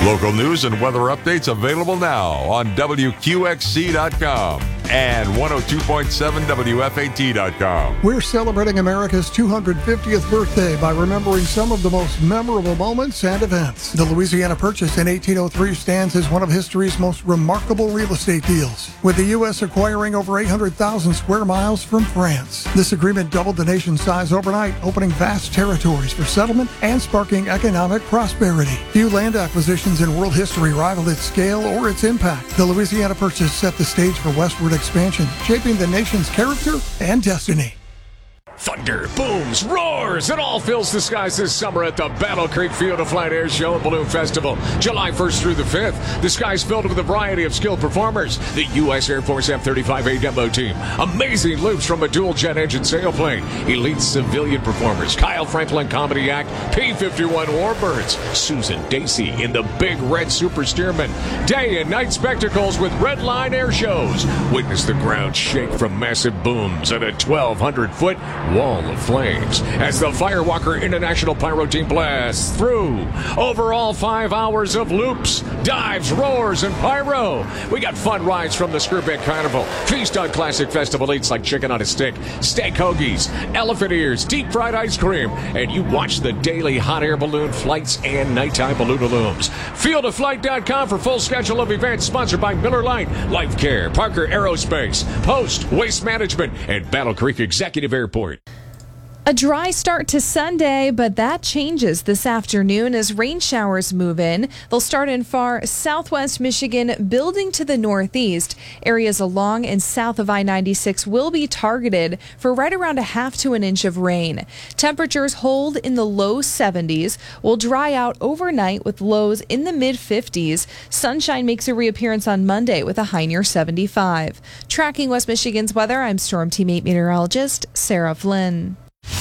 Local news and weather updates available now on WQXC.com and 102.7 WFAT.com. We're celebrating America's 250th birthday by remembering some of the most memorable moments and events. The Louisiana Purchase in 1803 stands as one of history's most remarkable real estate deals, with the U.S. acquiring over 800,000 square miles from France. This agreement doubled the nation's size overnight, opening vast territories for settlement and sparking economic prosperity. Few land acquisitions in world history rival its scale or its impact. The Louisiana Purchase set the stage for westward expansion, shaping the nation's character and destiny. Thunder, booms, roars, it all fills the skies this summer at the Battle Creek Field of Flight Air Show and Balloon Festival, July 1st through the 5th. The sky's filled with a variety of skilled performers. The U.S. Air Force F-35A demo team, amazing loops from a dual-jet engine sailplane, elite civilian performers, Kyle Franklin Comedy Act, P-51 Warbirds, Susan Dacey in the Big Red Super Steerman, day and night spectacles with Red Line air shows. Witness the ground shake from massive booms and a 1,200-foot wall of flames as the Firewalker International Pyro Team blasts through over all 5 hours of loops, dives, roars, and pyro. We got fun rides from the Skirbeck Carnival, feast on classic festival eats like chicken on a stick, steak hoagies, elephant ears, deep fried ice cream, and you watch the daily hot air balloon flights and nighttime balloonalooms. Fieldoflight.com for full schedule of events, sponsored by Miller Lite, Life Care, Parker Aerospace, Post, Waste Management, and Battle Creek Executive Airport. A dry start to Sunday, but that changes this afternoon as rain showers move in. They'll start in far southwest Michigan, building to the northeast. Areas along and south of I-96 will be targeted for right around 1/2 to 1 inch of rain. Temperatures hold in the low 70s, will dry out overnight with lows in the mid-50s. Sunshine makes a reappearance on Monday with a high near 75. Tracking West Michigan's weather, I'm Storm Team 8 meteorologist Sarah Flynn.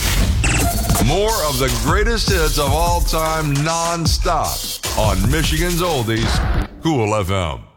More of the greatest hits of all time non-stop on Michigan's Oldies, Cool FM.